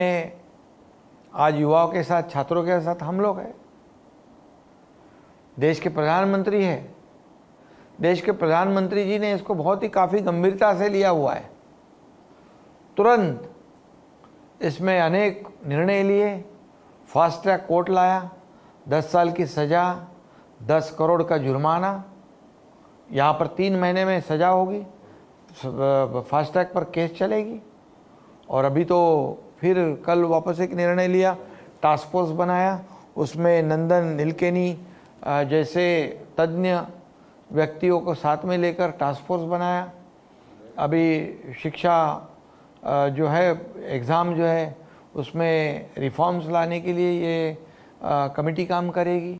आज युवाओं के साथ, छात्रों के साथ हम लोग हैं। देश के प्रधानमंत्री हैं। देश के प्रधानमंत्री जी ने इसको बहुत ही काफ़ी गंभीरता से लिया हुआ है। तुरंत इसमें अनेक निर्णय लिए, फास्ट ट्रैक कोर्ट लाया, 10 साल की सज़ा, 10 करोड़ का जुर्माना, यहाँ पर 3 महीने में सज़ा होगी, फास्ट ट्रैक पर केस चलेगी। और अभी तो फिर कल वापस एक निर्णय लिया, टास्क फोर्स बनाया, उसमें नंदन नीलकेनी जैसे तज्ञ व्यक्तियों को साथ में लेकर टास्क फोर्स बनाया। अभी शिक्षा जो है, एग्ज़ाम जो है, उसमें रिफॉर्म्स लाने के लिए ये कमेटी काम करेगी।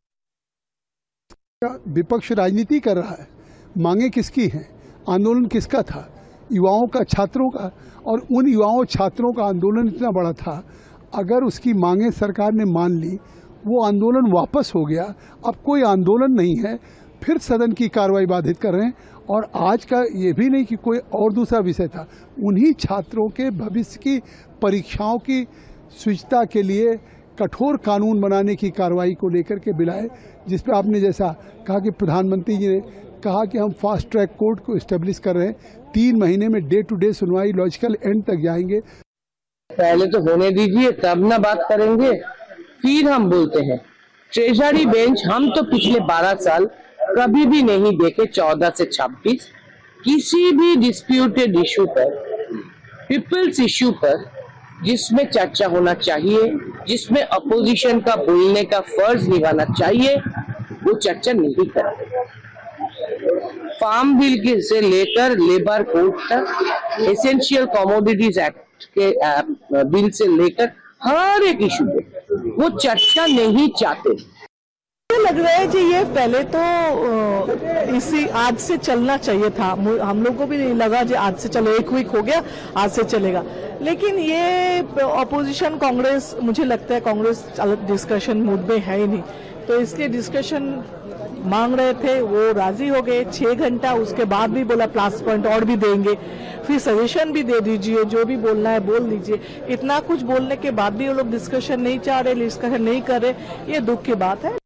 विपक्ष राजनीति कर रहा है। मांगे किसकी हैं? आंदोलन किसका था? युवाओं का, छात्रों का। और उन युवाओं छात्रों का आंदोलन इतना बड़ा था, अगर उसकी मांगे सरकार ने मान ली, वो आंदोलन वापस हो गया, अब कोई आंदोलन नहीं है, फिर सदन की कार्रवाई बाधित कर रहे हैं। और आज का ये भी नहीं कि कोई और दूसरा विषय था, उन्हीं छात्रों के भविष्य की परीक्षाओं की शुचिता के लिए कठोर कानून बनाने की कार्रवाई को लेकर के बिलाए, जिस पर आपने जैसा कहा कि प्रधानमंत्री जी ने कहा कि हम फास्ट ट्रैक कोर्ट को इस्टेब्लिश कर रहे हैं, 3 महीने में डे टू डे सुनवाई लॉजिकल एंड तक जाएंगे। पहले तो होने दीजिए, तब ना बात करेंगे, फिर हम बोलते हैं। ट्रेजरी बेंच हम तो पिछले 12 साल कभी भी नहीं देखे। 14 से 26 किसी भी डिस्प्यूटेड इशू पर, पीपल्स इशू पर जिसमें चर्चा होना चाहिए, जिसमें अपोजिशन का बोलने का फर्ज निभाना चाहिए, वो चर्चा नहीं करते। फार्म बिल के से लेकर लेबर कोड तक, एसेंशियल कमोडिटीज एक्ट के बिल से लेकर हर एक इशू पे वो चर्चा नहीं चाहते। लग रहा है कि ये पहले तो इसी आज से चलना चाहिए था। हम लोग को भी नहीं लगा कि आज से चलो, 1 वीक हो गया, आज से चलेगा। लेकिन ये अपोजिशन कांग्रेस, मुझे लगता है कांग्रेस डिस्कशन मूड में है ही नहीं, तो इसलिए डिस्कशन मांग रहे थे, वो राजी हो गए। 6 घंटा उसके बाद भी बोला प्लस पॉइंट और भी देंगे, फिर सजेशन भी दे दीजिए, जो भी बोलना है बोल दीजिए। इतना कुछ बोलने के बाद भी वो लोग डिस्कशन नहीं चाह रहे, डिस्कशन नहीं कर रहे, ये दुख की बात है।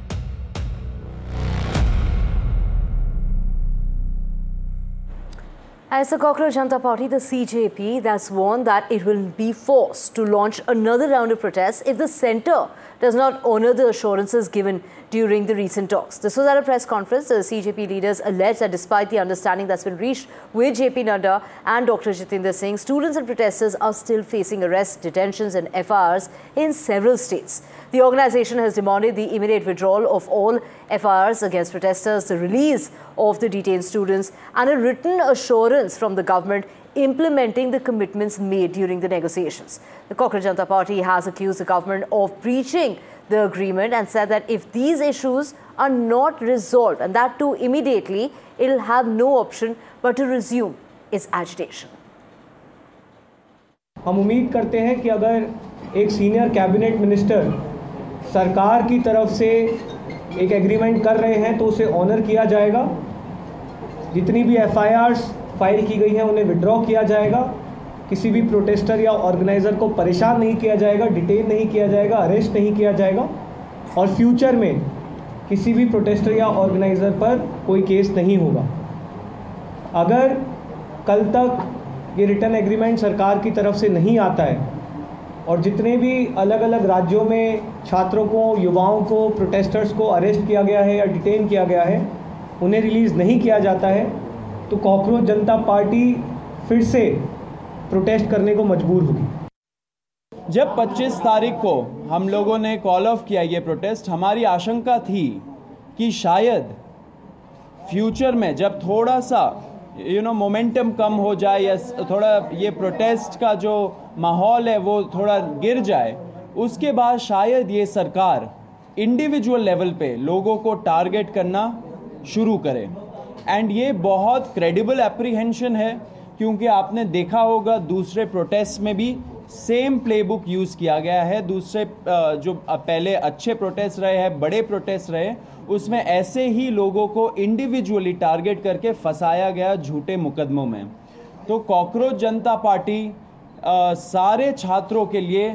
As the Cockroach Janata Party, the CJP, that's warned that it will be forced to launch another round of protests if the centre does not honour the assurances given during the recent talks. This was at a press conference. The CJP leaders alleged that despite the understanding that's been reached with JP Nadda and Dr. Jitendra Singh, students and protesters are still facing arrests, detentions and FIRs in several states. The organisation has demanded the immediate withdrawal of all FIRs against protesters, the release of the detained students and a written assurance from the government implementing the commitments made during the negotiations. The Cockroach Janata Party has accused the government of breaching the agreement and said that if these issues are not resolved, and that too immediately, it will have no option but to resume its agitation. हम उम्मीद करते हैं कि अगर एक senior cabinet minister सरकार की तरफ से एक एग्रीमेंट कर रहे हैं तो उसे ऑनर किया जाएगा। जितनी भी FIRs फाइल की गई हैं उन्हें विड्रॉ किया जाएगा। किसी भी प्रोटेस्टर या ऑर्गेनाइज़र को परेशान नहीं किया जाएगा, डिटेन नहीं किया जाएगा, अरेस्ट नहीं किया जाएगा और फ्यूचर में किसी भी प्रोटेस्टर या ऑर्गेनाइज़र पर कोई केस नहीं होगा। अगर कल तक ये रिटर्न एग्रीमेंट सरकार की तरफ से नहीं आता है और जितने भी अलग अलग राज्यों में छात्रों को, युवाओं को, प्रोटेस्टर्स को अरेस्ट किया गया है या डिटेन किया गया है, उन्हें रिलीज़ नहीं किया जाता है, तो कॉकरोच जनता पार्टी फिर से प्रोटेस्ट करने को मजबूर होगी। जब 25 तारीख को हम लोगों ने कॉल ऑफ किया ये प्रोटेस्ट, हमारी आशंका थी कि शायद फ्यूचर में जब थोड़ा सा मोमेंटम कम हो जाए या थोड़ा ये प्रोटेस्ट का जो माहौल है वो थोड़ा गिर जाए, उसके बाद शायद ये सरकार इंडिविजुअल लेवल पे लोगों को टारगेट करना शुरू करे। एंड ये बहुत क्रेडिबल एप्रीहेंशन है क्योंकि आपने देखा होगा दूसरे प्रोटेस्ट में भी सेम प्लेबुक यूज़ किया गया है। दूसरे जो पहले अच्छे प्रोटेस्ट रहे हैं, बड़े प्रोटेस्ट रहे, उसमें ऐसे ही लोगों को इंडिविजुअली टारगेट करके फंसाया गया झूठे मुकदमों में। तो कॉकरोच जनता पार्टी सारे छात्रों के लिए